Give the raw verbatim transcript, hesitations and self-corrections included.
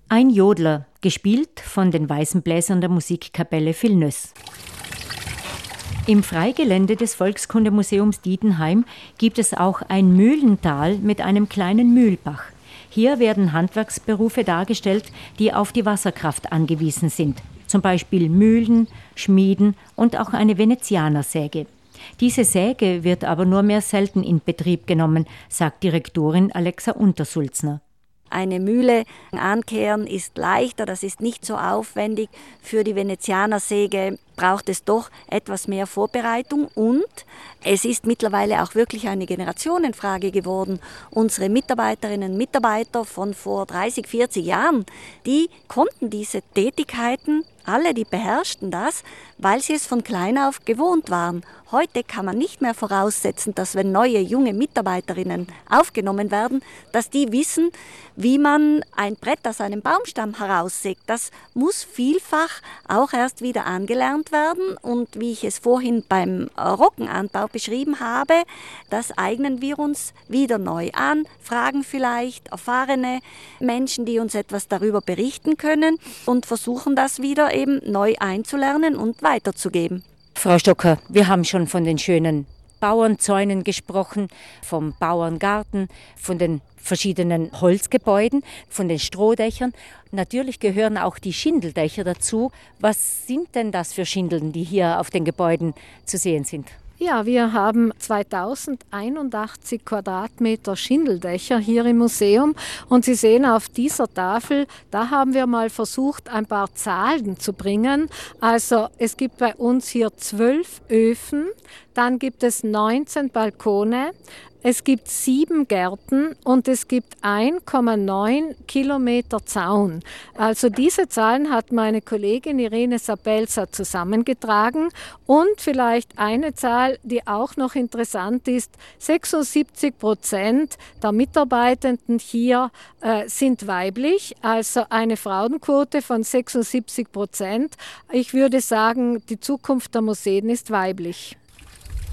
Ein Jodler, gespielt von den Weißenbläsern der Musikkapelle Vilnöss. Im Freigelände des Volkskundemuseums Diedenheim gibt es auch ein Mühlental mit einem kleinen Mühlbach. Hier werden Handwerksberufe dargestellt, die auf die Wasserkraft angewiesen sind. Zum Beispiel Mühlen, Schmieden und auch eine Venezianersäge. Diese Säge wird aber nur mehr selten in Betrieb genommen, sagt Direktorin Alexa Untersulzner. Eine Mühle ankehren ist leichter, das ist nicht so aufwendig. Für die Venezianersäge braucht es doch etwas mehr Vorbereitung und es ist mittlerweile auch wirklich eine Generationenfrage geworden. Unsere Mitarbeiterinnen und Mitarbeiter von vor dreißig, vierzig Jahren, die konnten diese Tätigkeiten, alle, die beherrschten das, weil sie es von klein auf gewohnt waren. Heute kann man nicht mehr voraussetzen, dass wenn neue, junge Mitarbeiterinnen aufgenommen werden, dass die wissen, wie man ein Brett aus einem Baumstamm heraussägt. Das muss vielfach auch erst wieder angelernt werden. Und wie ich es vorhin beim Roggenanbau beschrieben habe, das eignen wir uns wieder neu an, fragen vielleicht erfahrene Menschen, die uns etwas darüber berichten können und versuchen das wieder eben neu einzulernen und weiterzugeben. Frau Stocker, wir haben schon von den schönen Bauernzäunen gesprochen, vom Bauerngarten, von den verschiedenen Holzgebäuden, von den Strohdächern. Natürlich gehören auch die Schindeldächer dazu. Was sind denn das für Schindeln, die hier auf den Gebäuden zu sehen sind? Ja, wir haben zweitausendeinundachtzig Quadratmeter Schindeldächer hier im Museum und Sie sehen auf dieser Tafel, da haben wir mal versucht, ein paar Zahlen zu bringen. Also es gibt bei uns hier zwölf Öfen, dann gibt es neunzehn Balkone, es gibt sieben Gärten und es gibt eins Komma neun Kilometer Zaun. Also diese Zahlen hat meine Kollegin Irene Sabelsa zusammengetragen. Und vielleicht eine Zahl, die auch noch interessant ist, sechsundsiebzig Prozent der Mitarbeitenden hier äh, sind weiblich, also eine Frauenquote von sechsundsiebzig Prozent. Ich würde sagen, die Zukunft der Museen ist weiblich.